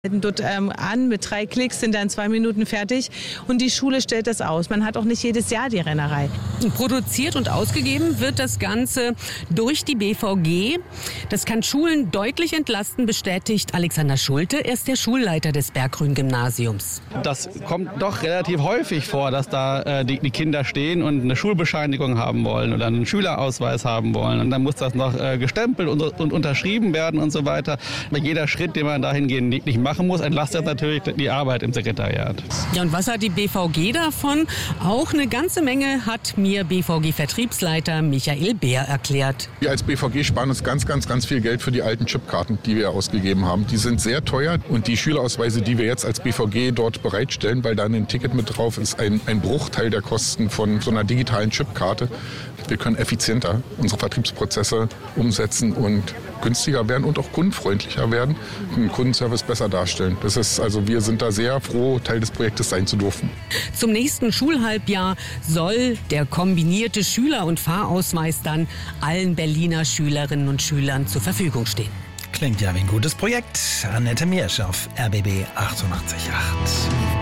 Dort an, mit 3 Klicks sind dann 2 Minuten fertig und die Schule stellt das aus. Man hat auch nicht jedes Jahr die Rennerei. Produziert und ausgegeben wird das Ganze durch die BVG. Das kann Schulen deutlich entlasten, bestätigt Alexander Schulte. Er ist der Schulleiter des Berggrün-Gymnasiums. Das kommt doch relativ häufig vor, dass da die Kinder stehen und eine Schulbescheinigung haben wollen oder einen Schülerausweis haben wollen. Und dann muss das noch gestempelt und unterschrieben werden und so weiter. Aber jeder Schritt, den man dahingehend nicht machen muss, entlastet natürlich die Arbeit im Sekretariat. Ja, und was hat die BVG davon? Auch eine ganze Menge, hat mir BVG-Vertriebsleiter Michael Beer erklärt. Wir als BVG sparen uns ganz viel Geld für die alten Chipkarten, die wir ausgegeben haben. Die sind sehr teuer und die Schülerausweise, die wir jetzt als BVG dort bereitstellen, weil da ein Ticket mit drauf ist, ein Bruchteil der Kosten von so einer digitalen Chipkarte. Wir können effizienter unsere Vertriebsprozesse umsetzen und günstiger werden und auch kundenfreundlicher werden, den Kundenservice besser darstellen. Das ist also, wir sind da sehr froh, Teil des Projektes sein zu dürfen. Zum nächsten Schulhalbjahr soll der kombinierte Schüler- und Fahrausweis dann allen Berliner Schülerinnen und Schülern zur Verfügung stehen. Klingt ja wie ein gutes Projekt. Annette Miersch auf RBB 88.8.